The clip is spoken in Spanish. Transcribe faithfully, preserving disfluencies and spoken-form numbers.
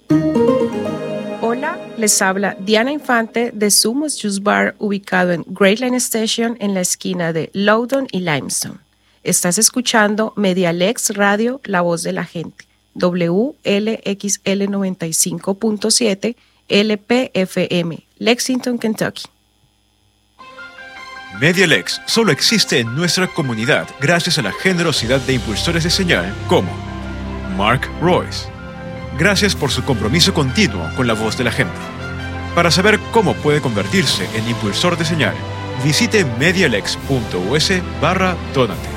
Hola, les habla Diana Infante de Sumos Juice Bar, ubicado en Great Line Station en la esquina de Loudoun y Limestone. Estás escuchando Medialex Radio, La Voz de la Gente, W L X L noventa y cinco punto siete L P F M, Lexington, Kentucky. Medialex solo existe en nuestra comunidad gracias a la generosidad de impulsores de señal como Mark Royce. Gracias por su compromiso continuo con la voz de la gente. Para saber cómo puede convertirse en impulsor de señal, visite medialex punto us barra donate.